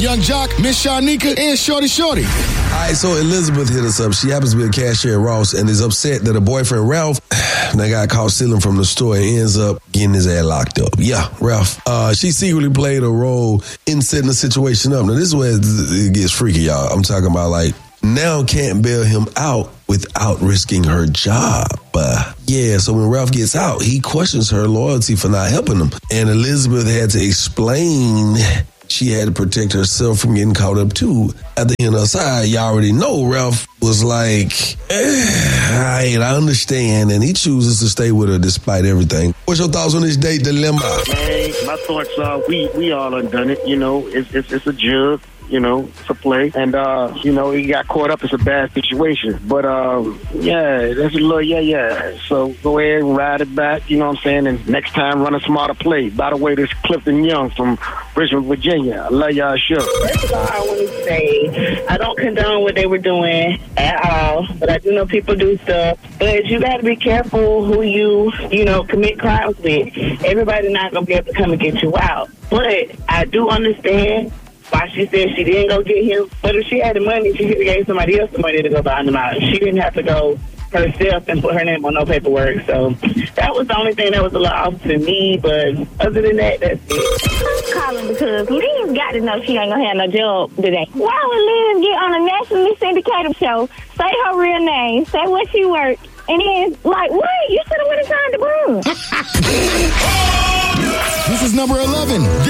Young Jock, Miss Shanika, and Shorty. All right, so Elizabeth hit us up. She happens to be a cashier at Ross and is upset that her boyfriend, Ralph, they got caught stealing from the store and ends up getting his ass locked up. Yeah, Ralph. She secretly played a role in setting the situation up. Now, this is where it gets freaky, y'all. I'm talking about, like, now can't bail him out without risking her job. So when Ralph gets out, he questions her loyalty for not helping him. And Elizabeth had to explain she had to protect herself from getting caught up too. At the end of the side, y'all already know Ralph was like, I understand, and he chooses to stay with her despite everything. What's your thoughts on this date dilemma? Man, my thoughts are we all done it. You know, it's a jug. You know, it's a play. And, you know, he got caught up. It's a bad situation. But, that's a little, So go ahead and ride it back, you know what I'm saying? And next time, run a smarter play. By the way, this is Clifton Young from Richmond, Virginia. I love y'all show. First of all, I want to say I don't condone what they were doing at all. But I do know people do stuff. But you got to be careful who you commit crimes with. Everybody's not going to be able to come and get you out. But I do understand why she said she didn't go get him. But if she had the money, she could have gave somebody else the money to go buy him out. She didn't have to go herself and put her name on no paperwork. So that was the only thing that was a little off to me. But other than that, that's it. I'm calling because Liz got to know she ain't going to have no job today. Why would Liz get on a nationally syndicated show, say her real name, say what she worked, and then, like, wait, you should have went and signed the broom. This is number 11.